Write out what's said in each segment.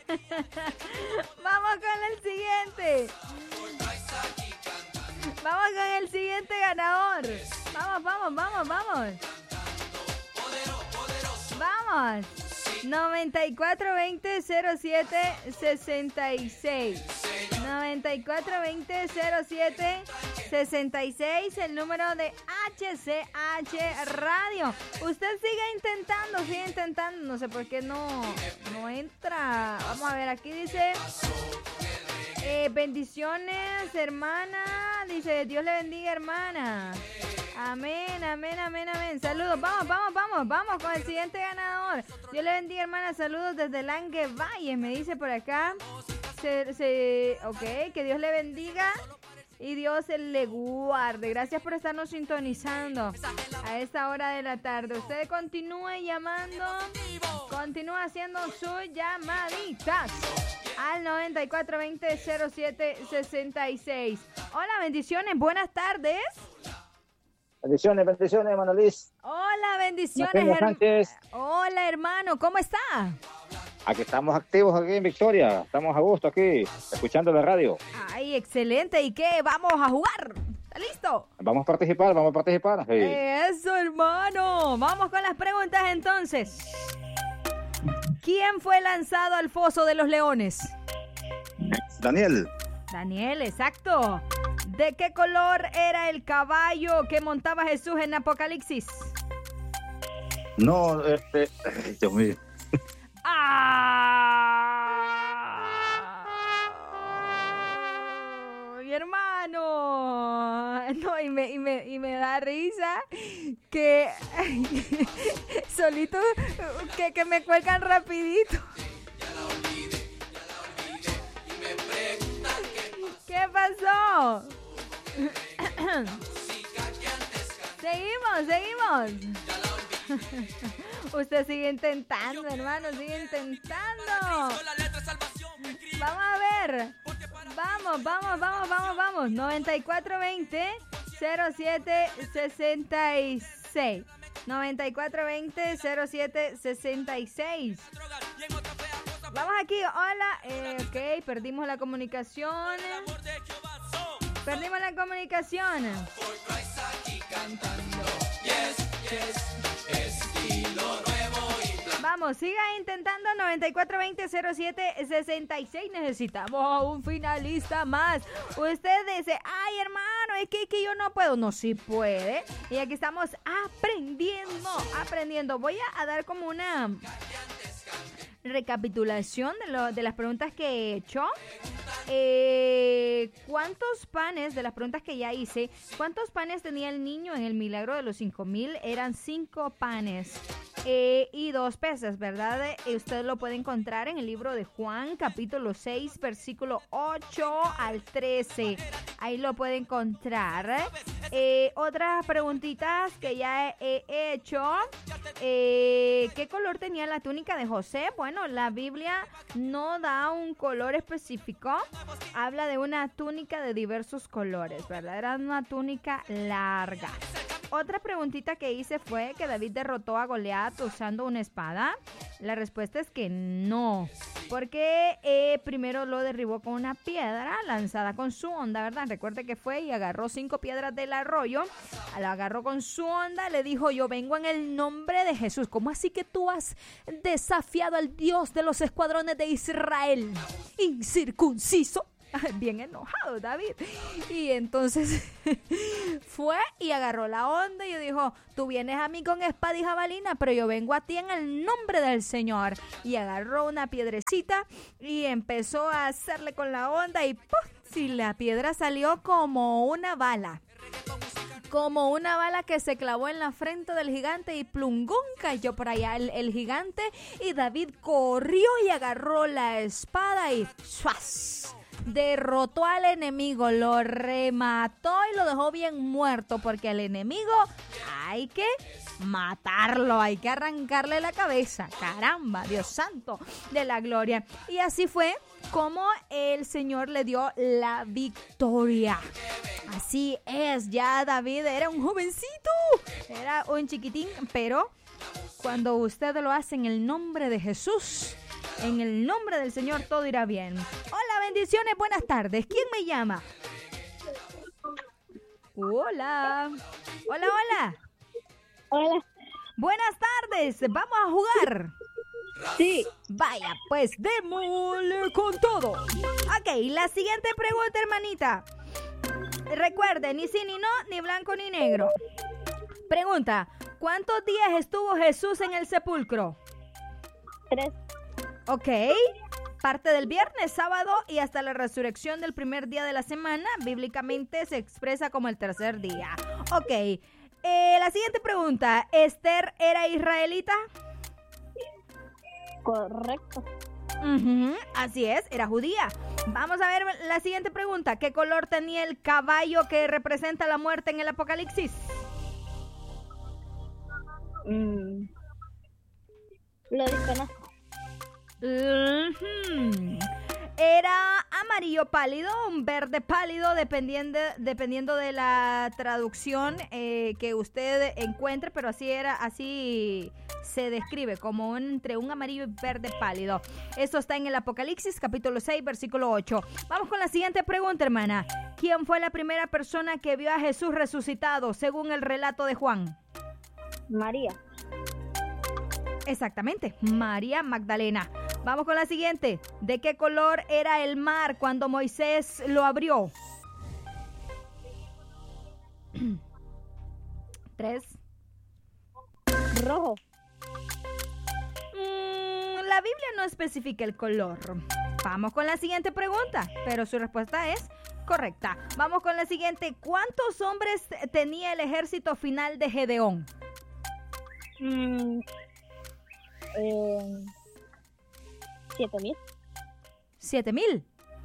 Vamos con el siguiente. Vamos con el siguiente ganador. Vamos. Vamos. 9420-07-66. 9420-07-66, el número de HCH Radio. Usted sigue intentando, no sé por qué no entra. Vamos a ver, aquí dice bendiciones, hermana. Dice, Dios le bendiga, hermana. Amén. Saludos. Vamos con el siguiente ganador. Dios le bendiga, hermana. Saludos desde Langue Valle. Me dice por acá. Ok, que Dios le bendiga y Dios le guarde. Gracias por estarnos sintonizando a esta hora de la tarde. Usted continúe llamando, continúa haciendo sus llamaditas al 9420-07-66. Hola, bendiciones, buenas tardes. Bendiciones, hermano Luis. Hola, bendiciones, hola, hermano, ¿cómo está? Aquí estamos activos aquí en Victoria, estamos a gusto aquí, escuchando la radio. Ay, excelente, ¿y qué? ¿Vamos a jugar? ¿Está listo? Vamos a participar. Sí. Eso, hermano. Vamos con las preguntas entonces. ¿Quién fue lanzado al foso de los leones? Daniel, exacto. ¿De qué color era el caballo que montaba Jesús en Apocalipsis? no, Dios mío. Mi hermano. No, y me da risa que solito que me cuelgan rapidito. ¿Qué pasó? Seguimos. Usted sigue intentando, hermano, sigue intentando. Vamos a ver. Vamos. 9420-07-66. 9420-07-66. Vamos aquí, hola. Ok, perdimos la comunicación. Vamos, siga intentando. 9420-07-66. Necesitamos un finalista más. Usted dice, ay, hermano, es que yo no puedo. No, sí puede. Y aquí estamos aprendiendo. Voy a dar como una recapitulación de las preguntas que he hecho. ¿Cuántos panes, de las preguntas que ya hice, cuántos panes tenía el niño en el milagro de los 5,000? Eran 5 panes y 2 peces, ¿verdad? Usted lo puede encontrar en el libro de Juan, capítulo 6, versículo 8 al 13. Ahí lo puede encontrar. Otras preguntitas que ya he hecho. ¿Qué color tenía la túnica de José? Bueno, la Biblia no da un color específico. Habla de una túnica de diversos colores, ¿verdad? Era una túnica larga. Otra preguntita que hice fue que David derrotó a Goliat usando una espada. La respuesta es que no, porque primero lo derribó con una piedra lanzada con su onda, ¿verdad? Recuerde que fue y agarró 5 piedras del arroyo, la agarró con su onda, le dijo, yo vengo en el nombre de Jesús. ¿Cómo así que tú has desafiado al Dios de los escuadrones de Israel, incircunciso? Bien enojado David. Y entonces fue y agarró la onda y dijo, tú vienes a mí con espada y jabalina, pero yo vengo a ti en el nombre del Señor. Y agarró una piedrecita y empezó a hacerle con la onda y ¡puf! Sí, la piedra salió como una bala. Como una bala que se clavó en la frente del gigante y plungón cayó por allá el gigante. Y David corrió y agarró la espada y ¡suas! Derrotó al enemigo, lo remató y lo dejó bien muerto, porque al enemigo hay que matarlo, hay que arrancarle la cabeza. Caramba, Dios santo de la gloria. Y así fue como el Señor le dio la victoria. Así es, ya David era un jovencito, era un chiquitín, pero cuando usted lo hace en el nombre de Jesús, En el nombre del Señor todo irá bien. Hola, bendiciones, buenas tardes. ¿Quién me llama? Hola. Hola, hola. Hola. Buenas tardes. ¿Vamos a jugar? Sí. Vaya, pues démosle con todo. Ok, la siguiente pregunta, hermanita. Recuerde, ni sí, ni no, ni blanco, ni negro. Pregunta, ¿cuántos días estuvo Jesús en el sepulcro? 3. Ok, parte del viernes, sábado y hasta la resurrección del primer día de la semana, bíblicamente se expresa como el tercer día. Ok, la siguiente pregunta, ¿Esther era israelita? Correcto. Así es, era judía. Vamos a ver la siguiente pregunta. ¿Qué color tenía el caballo que representa la muerte en el Apocalipsis? Lo desconozco. Era amarillo pálido, un verde pálido, dependiendo de la traducción que usted encuentre, pero así se describe como entre un amarillo y verde pálido. Esto está en el Apocalipsis, capítulo 6, versículo 8. Vamos con la siguiente pregunta, hermana. ¿Quién fue la primera persona que vio a Jesús resucitado, según el relato de Juan? María. Exactamente, María Magdalena. Vamos con la siguiente. ¿De qué color era el mar cuando Moisés lo abrió? 3. Rojo. La Biblia no especifica el color. Vamos con la siguiente pregunta, pero su respuesta es correcta. Vamos con la siguiente. ¿Cuántos hombres tenía el ejército final de Gedeón? 7,000. 7,000.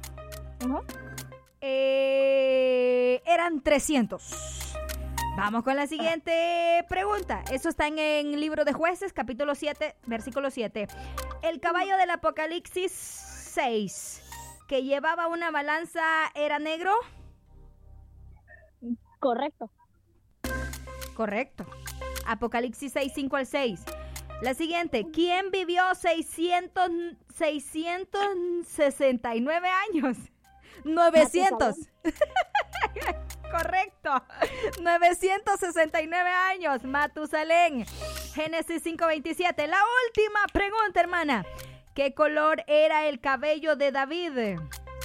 Eran 300. Vamos con la siguiente pregunta. Eso está en el libro de Jueces, capítulo 7, versículo 7. El caballo del Apocalipsis 6, que llevaba una balanza, ¿era negro? Correcto. Correcto. Apocalipsis 6, 5 al 6. La siguiente, ¿quién vivió 669 años? 900. Correcto. 969 años, Matusalén. Génesis 5:27. La última pregunta, hermana. ¿Qué color era el cabello de David?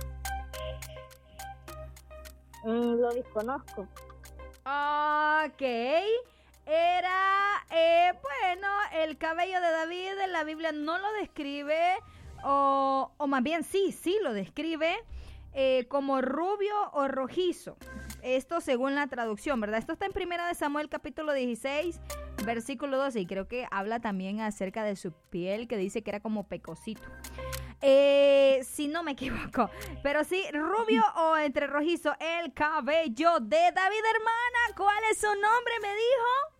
Lo desconozco. Ok. Era, el cabello de David, la Biblia no lo describe, o más bien sí lo describe como rubio o rojizo. Esto según la traducción, ¿verdad? Esto está en 1 de Samuel capítulo 16, versículo 12, y creo que habla también acerca de su piel, que dice que era como pecosito. Si no me equivoco, pero sí, rubio o entre rojizo, el cabello de David, hermana. ¿Cuál es su nombre, me dijo?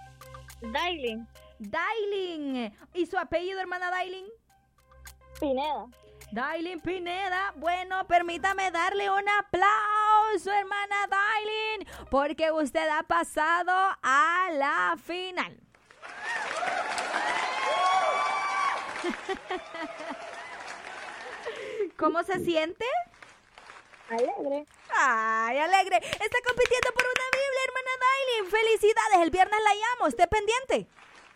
Dailin. ¿Y su apellido, hermana Dailin? Pineda. Dailin Pineda. Bueno, permítame darle un aplauso, hermana Dailin, porque usted ha pasado a la final. ¿Cómo se siente? Alegre. Ay, alegre. Está compitiendo por una Biblia, hermana Dailin. Felicidades. El viernes la llamo. Esté pendiente.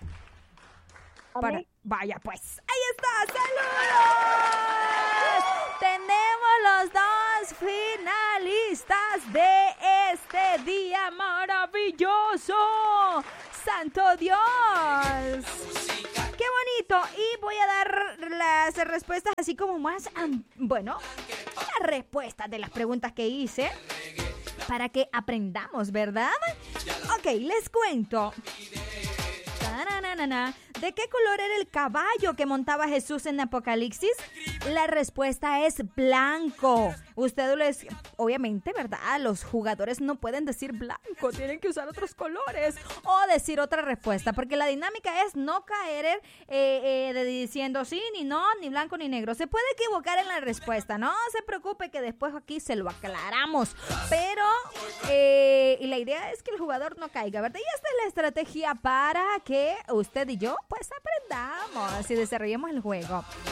Vaya, pues. Ahí está. ¡Saludos! Tenemos los dos finalistas de este día maravilloso. ¡Santo Dios! ¡Qué bonito! Y voy a dar las respuestas así como más, las respuestas de las preguntas que hice para que aprendamos, ¿verdad? Ok, les cuento. ¿De qué color era el caballo que montaba Jesús en Apocalipsis? La respuesta es blanco. Ustedes, obviamente, ¿verdad? Los jugadores no pueden decir blanco, tienen que usar otros colores o decir otra respuesta, porque la dinámica es no caer diciendo sí, ni no, ni blanco, ni negro. Se puede equivocar en la respuesta, no se preocupe que después aquí se lo aclaramos, pero y la idea es que el jugador no caiga, ¿verdad? Y esta es la estrategia para que usted y yo pues aprendamos y desarrollemos el juego.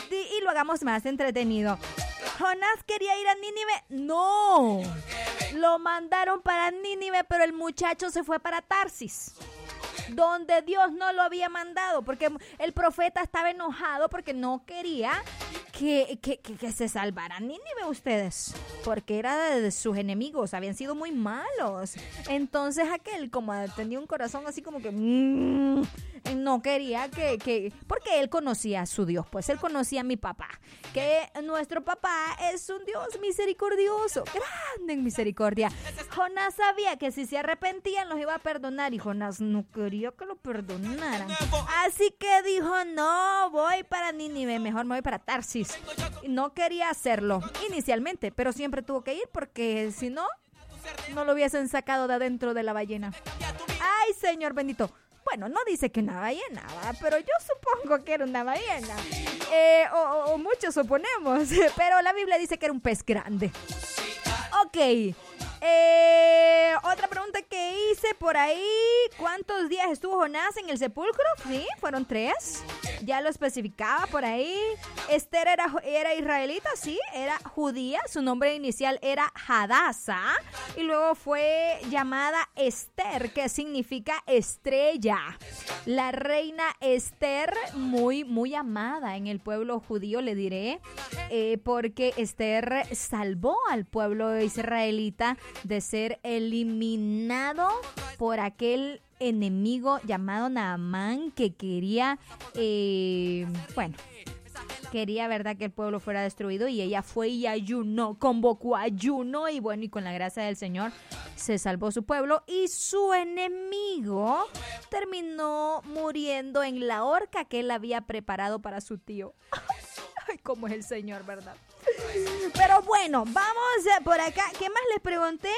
y lo hagamos más entretenido. ¿Jonás quería ir a Nínive? No. Lo mandaron para Nínive, pero el muchacho se fue para Tarsis, donde Dios no lo había mandado, porque el profeta estaba enojado porque no quería que se salvaran Nínive ustedes, porque era de sus enemigos, habían sido muy malos. Entonces aquel, como tenía un corazón así como que no quería porque él conocía a su Dios, pues él conocía a mi papá, que nuestro papá es un Dios misericordioso, grande en misericordia. Jonás sabía que si se arrepentían los iba a perdonar, y Jonás no quería que lo perdonaran. Así que dijo, no, voy para Nínive, mejor me voy para Tarsis. No quería hacerlo inicialmente, pero siempre tuvo que ir, porque si no, no lo hubiesen sacado de adentro de la ballena. Ay, Señor bendito. Bueno, no dice que una ballena, ¿verdad? Pero yo supongo que era una ballena. O muchos suponemos, pero la Biblia dice que era un pez grande. Ok. Otra pregunta que hice por ahí: ¿cuántos días estuvo Jonás en el sepulcro? Sí, fueron 3. Ya lo especificaba por ahí. Esther era israelita, sí, era judía. Su nombre inicial era Hadasa, y luego fue llamada Esther, que significa estrella. La reina Esther, muy, muy amada en el pueblo judío, le diré, porque Esther salvó al pueblo israelita de ser eliminado por aquel enemigo llamado Naamán, que quería, quería, ¿verdad?, que el pueblo fuera destruido, y ella fue y ayunó, convocó ayuno, y bueno, y con la gracia del Señor se salvó su pueblo, y su enemigo terminó muriendo en la horca que él había preparado para su tío. Ay, cómo es el Señor, ¿verdad? Pero bueno, vamos por acá. ¿Qué más les pregunté?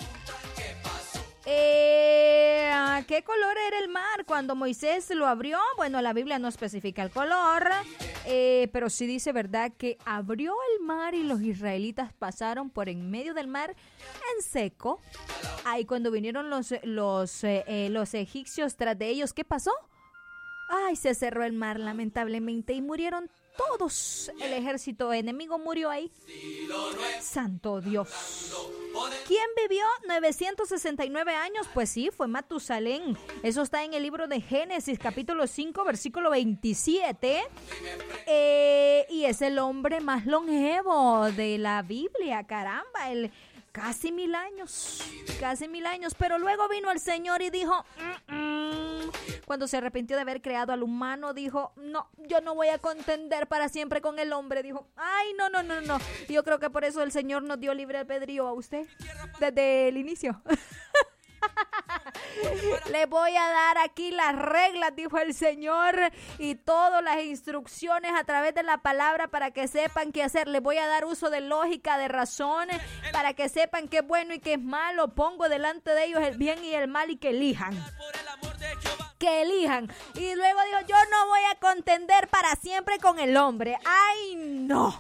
¿Qué color era el mar cuando Moisés lo abrió? Bueno, la Biblia no especifica el color, pero sí dice, ¿verdad?, que abrió el mar y los israelitas pasaron por en medio del mar en seco. Ahí cuando vinieron los egipcios tras de ellos, ¿qué pasó? Ay, se cerró el mar lamentablemente y murieron todos. El ejército enemigo murió ahí. Santo Dios. ¿Quién vivió 969 años? Pues sí, fue Matusalén. Eso está en el libro de Génesis, capítulo 5, versículo 27. Y es el hombre más longevo de la Biblia, caramba, casi 1000 años, pero luego vino el Señor y dijo, cuando se arrepintió de haber creado al humano, dijo, no, yo no voy a contender para siempre con el hombre, dijo, ay, no, yo creo que por eso el Señor nos dio libre albedrío a usted, desde el inicio. Le voy a dar aquí las reglas, dijo el Señor, y todas las instrucciones a través de la palabra para que sepan qué hacer. Les voy a dar uso de lógica, de razones, para que sepan qué es bueno y qué es malo. Pongo delante de ellos el bien y el mal, y que elijan. Y luego dijo, yo no voy a contender para siempre con el hombre. ¡Ay, no!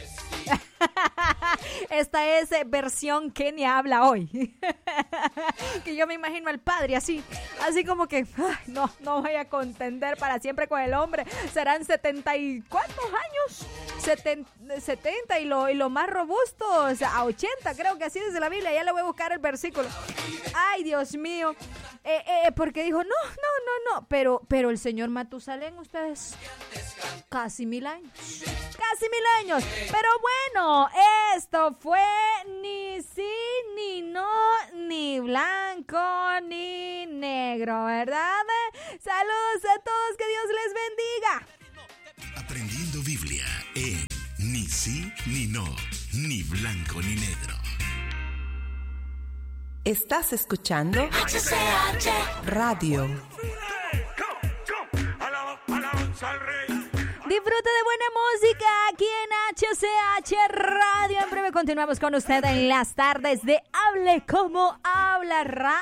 Esta es versión Kenia habla hoy. Que yo me imagino al padre así como que no voy a contender para siempre con el hombre. Serán 70 y ¿cuántos años? 70 y lo más robusto, o sea, a 80, creo que así dice la Biblia. Ya le voy a buscar el versículo. Ay, Dios mío. Porque dijo, no, pero el señor Matusalén, ustedes, casi 1000 años. Pero bueno, esto fue ni sí, ni no, ni blanco, ni negro, ¿verdad? Saludos a todos, que Dios les bendiga. Aprendiendo Biblia en Ni sí, ni no, ni blanco, ni negro. Estás escuchando HCH Radio. Disfrute de buena música aquí en HCH Radio. En breve continuamos con usted en las tardes de Hable Como Habla Radio.